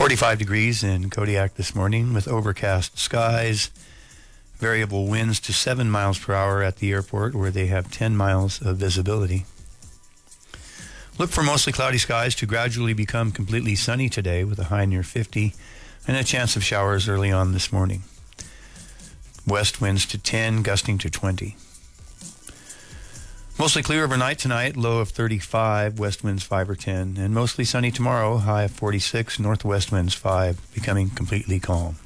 45 degrees in Kodiak this morning with overcast skies, variable winds to 7 miles per hour at the airport where they have 10 miles of visibility. Look for mostly cloudy skies to gradually become completely sunny today with a high near 50 and a chance of showers early on this morning. West winds to 10, gusting to 20. Mostly clear overnight tonight, low of 35, west winds 5 or 10, and mostly sunny tomorrow, high of 46, northwest winds 5, becoming completely calm.